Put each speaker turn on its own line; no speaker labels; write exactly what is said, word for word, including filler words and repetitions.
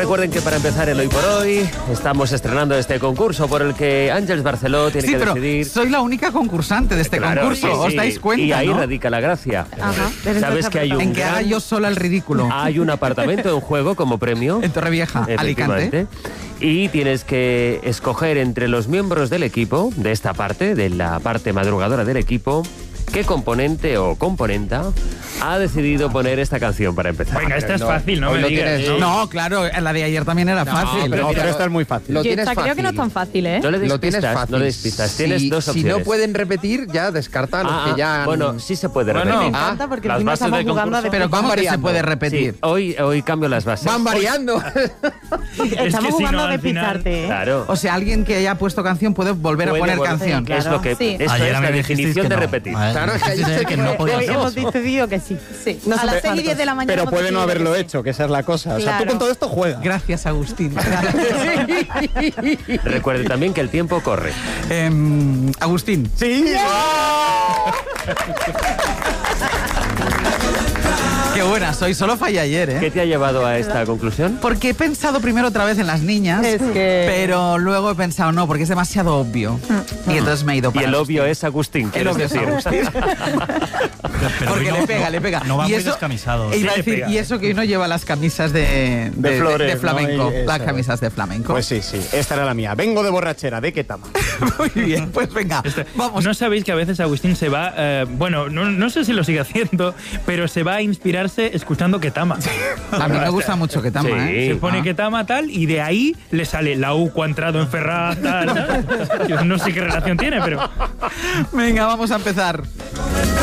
Recuerden que para empezar el Hoy por Hoy estamos estrenando este concurso por el que Àngels Barceló tiene
sí,
que
pero
decidir...
soy la única concursante de este
claro,
concurso,
sí, sí.
¿os dais cuenta?
Y ahí
¿no?
radica la gracia.
Ajá.
Sabes que hay un
En que
gran...
haga yo sola el ridículo.
Hay un apartamento en juego como premio.
En Torrevieja, Alicante.
Y tienes que escoger entre los miembros del equipo, de esta parte, de la parte madrugadora del equipo, qué componente o componenta ha decidido poner esta canción para empezar.
Venga, esta es
no,
fácil, no
hoy
me
lo
digas.
tienes,
¿no?
No, claro, la de ayer también era fácil.
pero,
No, pero
pero
esta es muy fácil.
Lo
Yo
tienes
esta
fácil.
creo que no es tan fácil, ¿eh?
No le des
Lo tienes
pistas,
fácil.
no le des pistas. Tienes
si,
dos
si
opciones.
no pueden repetir, ya descarta a los
Ah,
que ya... han-
bueno, sí se puede
Bueno,
repetir.
Me
Ah,
encanta porque
las
encima
bases
estamos
del
jugando a
concurso.
Pero
decir-
¿cómo que se
variando.
puede
Sí,
repetir?
hoy, hoy cambio las bases.
Van variando.
Estamos
Es que si
jugando
no,
a
al final-
despistarte, ¿eh?
Claro.
O sea, alguien que haya puesto canción puede volver
Puede
a poner
volver-
canción.
claro.
Es lo que,
Sí.
esto
Ayer
es
a mí
la
me dijisteis
definición
que
de
no.
repetir.
A ver,
Claro, es que
dijisteis
ayer
que no podía
Hoy
ser.
hemos decidido que sí. Sí.
A las seis y diez de la mañana.
Pero
hemos
puede no
decidido
haberlo
que sí.
hecho, que esa es la cosa. O sea,
Claro.
tú con todo esto juegas.
Gracias, Agustín.
Recuerde también que el tiempo corre.
Em, Agustín.
Sí.
Qué buena soy, solo fallé ayer, ¿eh?
¿Qué te ha llevado a esta conclusión?
Porque he pensado primero otra vez en las niñas,
Es que-
pero luego he pensado no, porque es demasiado obvio. Y entonces me he ido
Y
para
el
Agustín.
obvio es Agustín,
El
quieres
obvio es
decir.
Agustín.
Pero
Porque
no-
le pega,
no-
le pega.
No va
y
muy
eso,
descamisado.
e iba a
Sí, le
decir,
pega.
y eso que hoy no lleva las camisas de,
De flores,
de
¿no?
flamenco.
Y eso
Las
es.
camisas de flamenco.
Pues sí, sí. Esta era la mía. Vengo de borrachera. ¿De qué tama?
Muy bien, pues venga, vamos.
¿No sabéis que a veces Agustín se va, eh, bueno, no, no sé si lo sigue haciendo, pero se va a inspirarse escuchando Ketama?
A mí me gusta mucho que tama,
Sí.
¿eh?
Se pone
Ah.
Ketama tal y de ahí le sale la U ha entrado en Ferraz tal, tal. Yo no sé qué relación tiene, pero...
Venga, vamos a empezar.